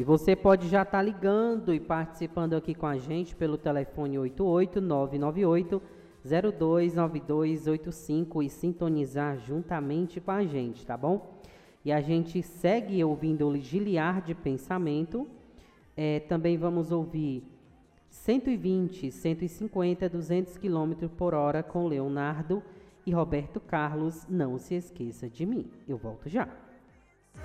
E você pode já estar ligando e participando aqui com a gente pelo telefone 88998-029285 e sintonizar juntamente com a gente, tá bom? E a gente segue ouvindo o Giliar de Pensamento. Também vamos ouvir 120, 150, 200 km por hora com Leonardo e Roberto Carlos. Não se esqueça de mim. Eu volto já.